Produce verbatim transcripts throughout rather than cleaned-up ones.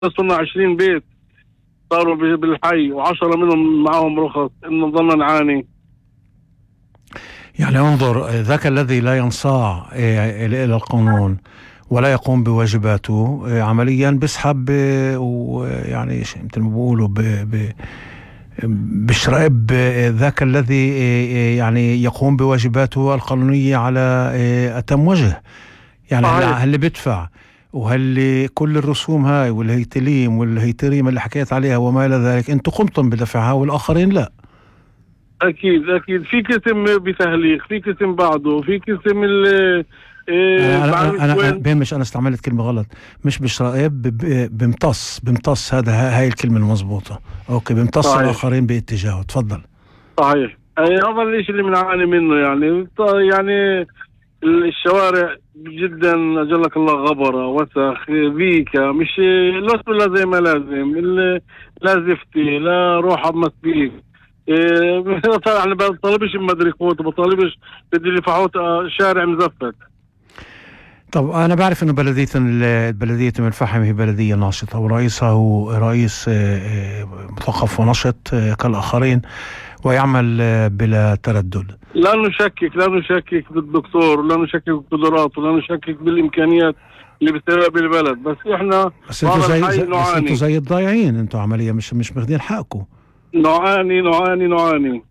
صرنا عشرين بيت صاروا بالحي وعشرة منهم معهم رخص، إن ظلنا نعاني. يعني انظر، ذاك الذي لا ينصاع إلى القانون ولا يقوم بواجباته عمليا بيسحب، ويعني مثل ما بيقولوا بشرب ذاك الذي يعني يقوم بواجباته القانونية على أتم وجه. يعني هل اللي بيدفع وهل كل الرسوم هاي والهيتليم والهيتريم اللي حكيت عليها وما إلى ذلك أنتم قمتم بدفعها والآخرين لا؟ أكيد أكيد، في قسم بتهليق، في قسم بعده، في قسم اللي إيه أنا أنا أنا بين مش أنا استعملت كلمة غلط، مش بشرائب، بمتص بمتص هذا هاي الكلمة المضبوطة. أوكي، بمتص صحيح. الآخرين باتجاهه. تفضل. صحيح، هذا الشيء اللي بنعاني منه. يعني يعني الشوارع جدا أجلك الله غبرة وسخ بيكا، مش لا زي ما لازم، لا زفتي لا روح مسبيك. إيه انا بطالبش بمدري كوت، بطالبش بدي اللي فحوت شارع مزفت. طب أنا بعرف إنه بلدية بلدية أم الفحم هي بلدية ناشطة ورئيسها هو رئيس مثقف ونشط كالآخرين ويعمل بلا تردد. لا نشكك لا نشكك بالدكتور، لا نشكك بقدراته، لا نشكك بالإمكانيات اللي بتسويها بالبلد، بس إحنا بس أنتوا زي بس أنتوا زي الضايعين، أنتوا عمليا مش مش ماخذين حقكم. نعاني نعاني نعاني.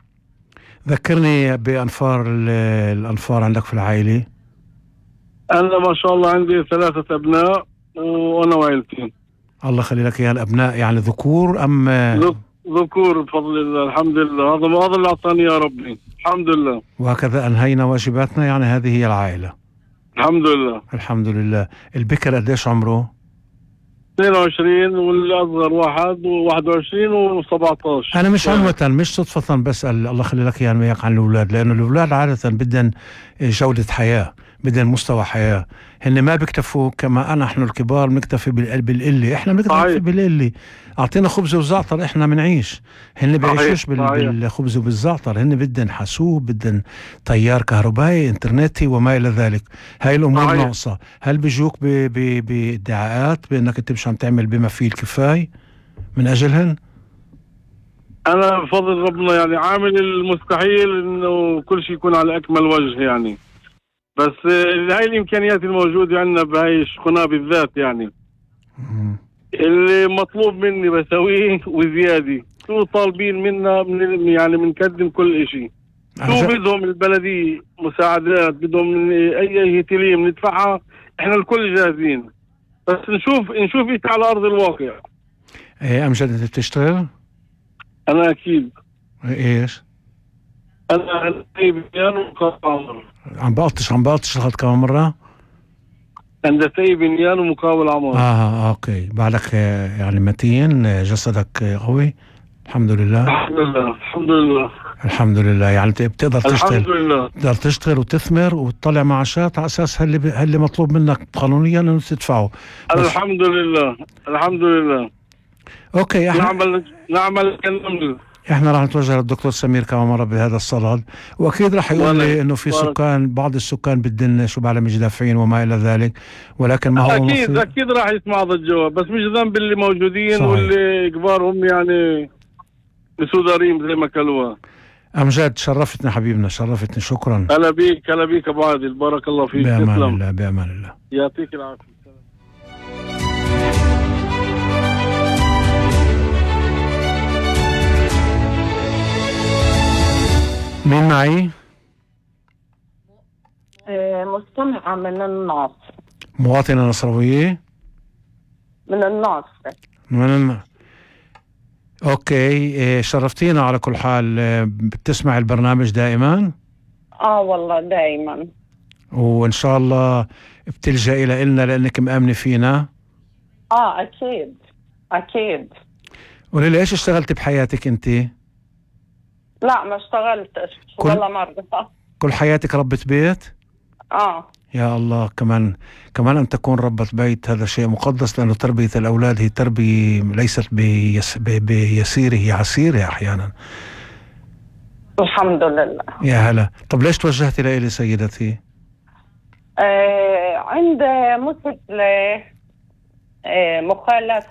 ذكرني بأنفار الأنفار عندك في العائلة. أنا ما شاء الله عندي ثلاثة أبناء وأنا وعائلتي. الله يخلي لك يا الأبناء، يعني ذكور أم ذكور بفضل الله؟ الحمد لله، هذا هذا اللي أعطاني يا ربي، الحمد لله. وهكذا أنهينا واجباتنا، يعني هذه هي العائلة. الحمد لله الحمد لله. البكر قديش عمره؟ اثنين وعشرين والأصغر واحد وواحد وعشرين وسبعتاشر. أنا مش عنوة مش صدفة بسأل، الله يخلي لك يعني وياك، عن الأولاد، لأنه الأولاد عادة بدن جودة حياة، بدن مستوى حياة. هن ما بيكتفوا كما أنا، إحنا الكبار بنكتفي بالقلة، إحنا بنكتفي بالقلة. أعطينا خبز وزعتر إحنا منعيش. هن بيعيشوش بالخبز وبالزعتر، هن بدن حاسوب، بدن تيار كهربائي، إنترنتي وما إلى ذلك. هاي الأمور ناقصة. هل بيجوك بادعاءات بأنك أنت مش عم تعمل بما فيه الكفاية من أجلهن؟ أنا بفضل ربنا يعني عامل المستحيل إنه كل شيء يكون على أكمل وجه، يعني بس هاي الإمكانيات الموجودة عندنا بهاي الشقناة بالذات، يعني اللي مطلوب مني بسويه وزيادة. شو طالبين منا من يعني بنقدم كل إشي. شو بدهم البلدية مساعدات، بدهم أي هتليم ندفعها، إحنا الكل جاهزين، بس نشوف نشوف إيش على أرض الواقع. إيه أمجد، أنت بتشتغل؟ أنا أكيد. إيش؟ أنا بنيان ومقاول عمر. عم بقطش عم بقطش لغاية كم مرة؟ هندسي بنيان ومقاول عمر. آه أوكي. بعدك يعني متين، جسدك قوي الحمد لله. الحمد لله الحمد لله الحمد لله. يعني بتقدر تشتغل، الحمد لله بتقدر تشتغل وتثمر وتطلع معاشات على أساس هاللي هاللي مطلوب منك قانونيا إنه تدفعه. الحمد لله الحمد لله. أوكي، احنا نعمل نعمل كلام. احنا راح نتوجه للدكتور سمير كمان مرة بهذا الصدد، واكيد راح يقول لي انه في سكان، بعض السكان بدن شو بعلم مش دافعين وما الى ذلك، ولكن ما هو اكيد مصير. اكيد راح يسمع هذا الجواب، بس مش ذنب اللي موجودين. صحيح. واللي كبارهم يعني مسودارين زي ما قالوها. امجد شرفتني حبيبنا، شرفتني، شكرا. هلا بيك هلا بيك ابو عادل، بارك الله فيك. بامان الله بامان الله، يعطيك العافية. مين معي؟ مستمعة من الناصر. مواطنة نصراوية من الناصر. من الن... اوكي، شرفتينا على كل حال. بتسمع البرنامج دائما؟ اه والله دائما، وان شاء الله بتلجأ الى إلنا لانك مآمنة فينا. اه اكيد اكيد. قولي لي ايش اشتغلت بحياتك انت؟ لا ما اشتغلتش ولا مرة. كل حياتك ربة بيت؟ اه. يا الله، كمان كمان أن تكون ربة بيت هذا شيء مقدس، لأنه تربية الأولاد هي تربية ليست بيس بيسيرة، هي عسيرة أحيانا. الحمد لله. يا هلا. طب ليش توجهتي لإلي سيدتي؟ آه عند مثل إيه مخالف